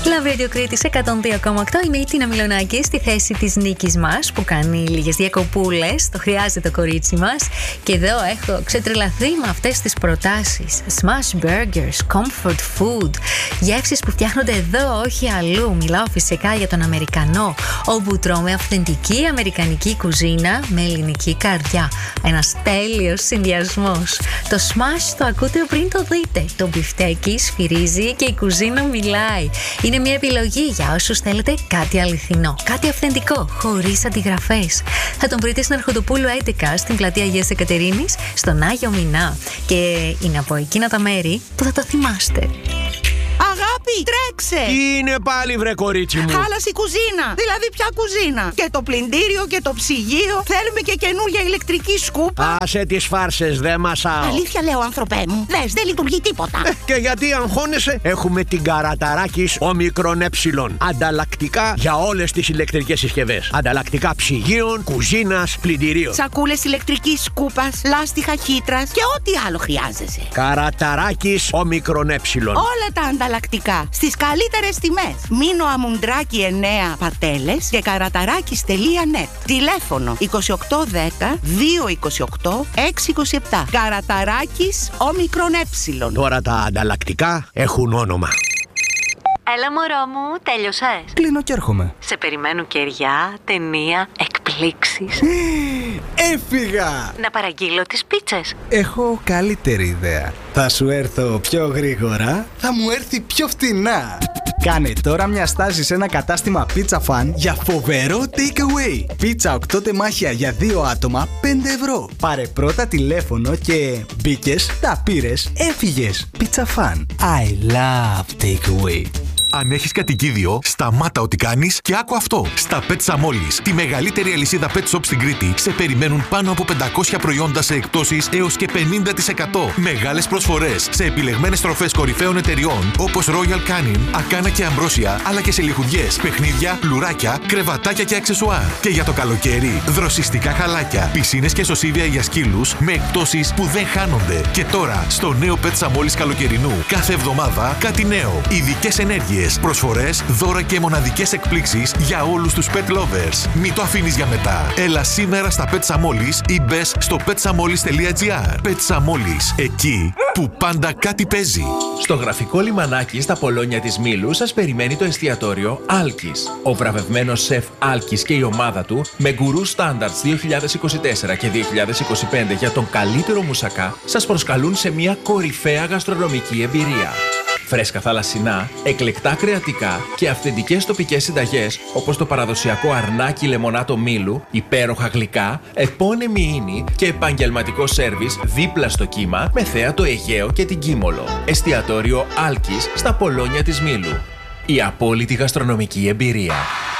Love Radio Κρήτης 102,8. Είμαι η Τίνα Μιλονάκη στη θέση της Νίκης μας που κάνει λίγες διακοπούλες. Το χρειάζεται το κορίτσι μας. Και εδώ έχω ξετρελαθεί με αυτές τις προτάσεις. Smash burgers, comfort food. Γεύσεις που φτιάχνονται εδώ, όχι αλλού. Μιλάω φυσικά για τον Αμερικανό, όπου τρώμε αυθεντική αμερικανική κουζίνα με ελληνική καρδιά. Ένας τέλειος συνδυασμός. Το smash το ακούτε πριν το δείτε. Το μπιφτέκι σφυρίζει και η κουζίνα μιλάει. Είναι μια επιλογή για όσους θέλετε κάτι αληθινό, κάτι αυθεντικό, χωρίς αντιγραφές. Θα τον βρείτε στην Αρχοντοπούλου 11, στην πλατεία Αγίας Εκατερίνης, στον Άγιο Μινά. Και είναι από εκείνα τα μέρη που θα το θυμάστε. Αγάπη, τρέξε! Τι είναι πάλι, βρε κορίτσι μου? Χάλασε η κουζίνα. Δηλαδή, ποια κουζίνα? Και το πλυντήριο και το ψυγείο. Θέλουμε και καινούργια ηλεκτρική σκούπα. Άσε τις φάρσες, δε μασάω. Αλήθεια λέω, άνθρωπέ μου. Δες, δεν λειτουργεί τίποτα. Και γιατί αγχώνεσαι? Έχουμε την Καραταράκης Όμικρον Ε. Ανταλλακτικά για όλες τις ηλεκτρικές συσκευές. Ανταλλακτικά ψυγείων, κουζίνας, πλυντηρίων. Σακούλες ηλεκτρικής σκούπας, λάστιχα χύτρας και ό,τι άλλο χρειάζεσαι. Καραταράκης Όμικρον Ε. Όλα τα ανταλλακτικά στις καλύτερες τιμές. Μήνο Αμουντράκη 9 Πατέλες και καραταράκης.net. Τηλέφωνο 2810 228 627. Καραταράκης Όμικρον Ε. Τώρα τα ανταλλακτικά έχουν όνομα. Έλα μωρό μου, τέλειωσες? Κλείνω και έρχομαι. Σε περιμένουν κεριά, ταινία, εκπλήξεις. Έφυγα! Να παραγγείλω τις πίτσες. Έχω καλύτερη ιδέα. Θα σου έρθω πιο γρήγορα, θα μου έρθει πιο φτηνά. Κάνε τώρα μια στάση σε ένα κατάστημα Pizza Fan για φοβερό takeaway. Πίτσα 8 τεμάχια για 2 άτομα, 5 ευρώ. Πάρε πρώτα τηλέφωνο και μπήκες, τα πήρες, έφυγες. Pizza Fan. I love takeaway. Αν έχεις κατοικίδιο, σταμάτα ό,τι κάνεις και άκου αυτό. Στα Pet Samolis, τη μεγαλύτερη αλυσίδα pet shop στην Κρήτη, σε περιμένουν πάνω από 500 προϊόντα σε εκπτώσεις έως και 50%. Μεγάλες προσφορές σε επιλεγμένες τροφές κορυφαίων εταιριών όπως Royal Canin, Ακάνα και Αμπρόσια, αλλά και σε λιχουδιές, παιχνίδια, λουράκια, κρεβατάκια και αξεσουάρ. Και για το καλοκαίρι, δροσιστικά χαλάκια, πισίνες και σωσίβια για σκύλους με εκπτώσεις που δεν χάνονται. Και τώρα, στο νέο Pet Samolis καλοκαιρινού, κάθε εβδομάδα κάτι νέο. Ειδικές ενέργειες, προσφορές, δώρα και μοναδικές εκπλήξεις για όλους τους pet lovers. Μην το αφήνεις για μετά. Έλα σήμερα στα Pet Samolis ή μπες στο petsamolis.gr. Pet Samolis, εκεί που πάντα κάτι παίζει. Στο γραφικό λιμανάκι στα Πολόνια της Μήλου σας περιμένει το εστιατόριο Άλκης. Ο βραβευμένος σεφ Άλκης και η ομάδα του με γκουρού Standards 2024 και 2025 για τον καλύτερο μουσακά σας προσκαλούν σε μια κορυφαία γαστρονομική εμπειρία. Φρέσκα θαλασσινά, εκλεκτά κρεατικά και αυθεντικές τοπικές συνταγές όπως το παραδοσιακό αρνάκι λεμονάτο Μήλου, υπέροχα γλυκά, επώνυμη ίνη και επαγγελματικό σέρβις δίπλα στο κύμα με θέα το Αιγαίο και την Κίμολο. Εστιατόριο Άλκης στα Πολόνια της Μήλου. Η απόλυτη γαστρονομική εμπειρία.